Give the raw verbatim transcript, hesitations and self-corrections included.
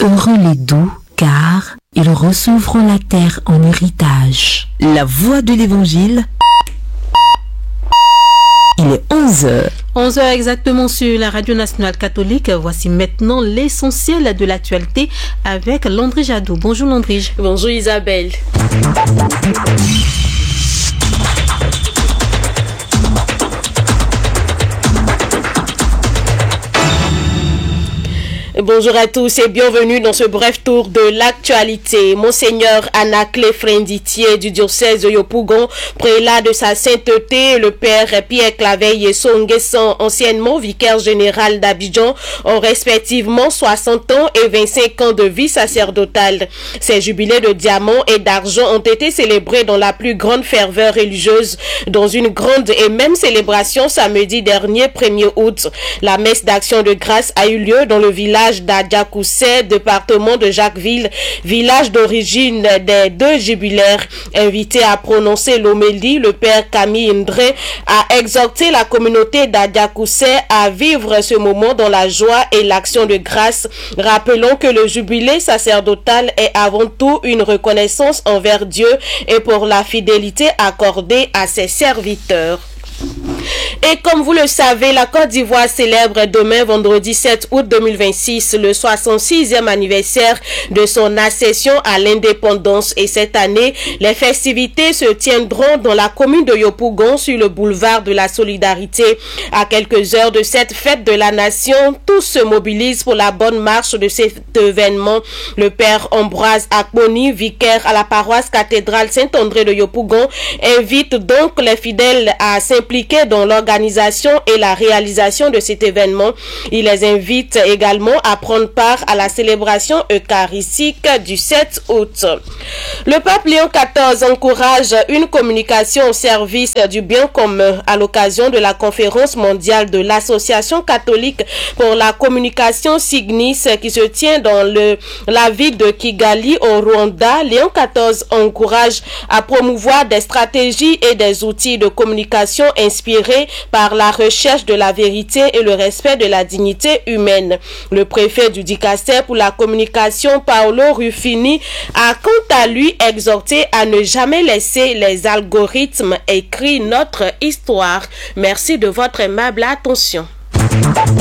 Heureux les doux, car ils recevront la terre en héritage. La voix de l'Évangile. Il est onze heures. onze heures exactement sur la Radio Nationale Catholique. Voici maintenant l'essentiel de l'actualité avec Landry Jadot. Bonjour Landry. Bonjour Isabelle. Bonjour à tous et bienvenue dans ce bref tour de l'actualité. Monseigneur Anaclé Frenditier du diocèse de Yopougon, prélat de sa sainteté, le père Pierre Claveille et Songuessan, anciennement vicaire général d'Abidjan, ont respectivement soixante ans et vingt-cinq ans de vie sacerdotale. Ces jubilés de diamants et d'argent ont été célébrés dans la plus grande ferveur religieuse, dans une grande et même célébration samedi dernier, premier août. La messe d'action de grâce a eu lieu dans le village d'Adjakoussé, département de Jacquesville, village d'origine des deux jubilaires. Invité à prononcer l'homélie, le père Camille Indré a exhorté la communauté d'Adjakoussé à vivre ce moment dans la joie et l'action de grâce. Rappelons que le jubilé sacerdotal est avant tout une reconnaissance envers Dieu et pour la fidélité accordée à ses serviteurs. Et comme vous le savez, la Côte d'Ivoire célèbre demain, vendredi sept août deux mille vingt-six, le soixante-sixième anniversaire de son accession à l'indépendance. Et cette année, les festivités se tiendront dans la commune de Yopougon sur le boulevard de la Solidarité. À quelques heures de cette fête de la nation, tous se mobilisent pour la bonne marche de cet événement. Le père Ambroise Akboni, vicaire à la paroisse cathédrale Saint-André de Yopougon, invite donc les fidèles à s'impliquer dans l'organisation et la réalisation de cet événement. Il les invite également à prendre part à la célébration eucharistique du sept août. Le pape Léon quatorze encourage une communication au service du bien commun à l'occasion de la conférence mondiale de l'Association catholique pour la communication Signis qui se tient dans le, la ville de Kigali au Rwanda. Léon quatorze encourage à promouvoir des stratégies et des outils de communication inspirés par la recherche de la vérité et le respect de la dignité humaine. Le préfet du Dicaster pour la communication, Paolo Ruffini, a quant à lui exhorté à ne jamais laisser les algorithmes écrire notre histoire. Merci de votre aimable attention.